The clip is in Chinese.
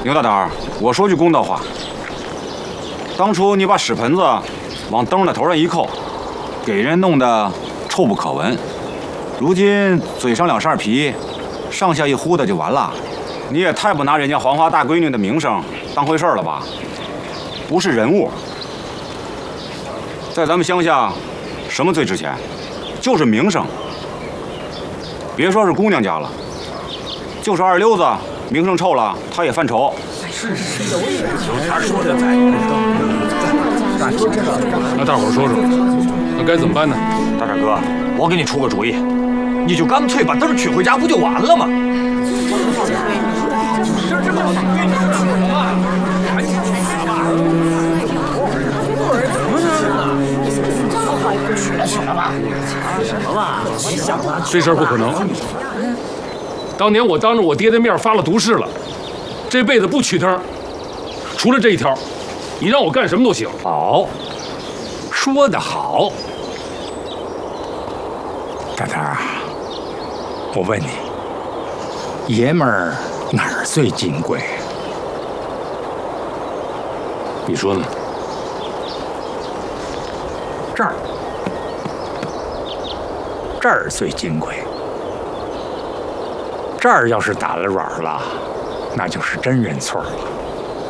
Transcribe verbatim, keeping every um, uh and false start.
牛大胆，我说句公道话，当初你把屎盆子往灯的头上一扣，给人弄得臭不可闻，如今嘴上两扇皮，上下一呼的就完了，你也太不拿人家黄花大闺女的名声当回事了吧？不是人物，在咱们乡下，什么最值钱？就是名声。别说是姑娘家了，就是二溜子名声臭了，他也犯愁。是是是，有他说的在。 那大伙儿说说，那该怎么办呢？ 大胆哥，我给你出个主意，你就干脆把灯取回家，不就完了吗？这这么好闺女是什么？赶紧取吧！取取了吧？什么吧？ 这事儿不可能。当年我当着我爹的面发了毒誓了，这辈子不取灯，除了这一条，你让我干什么都行。 好，说得好，大胆啊！我问你，爷们儿哪儿最金贵？ 你说呢？ 这儿，这儿最金贵。这儿要是打了软了，那就是真人错了。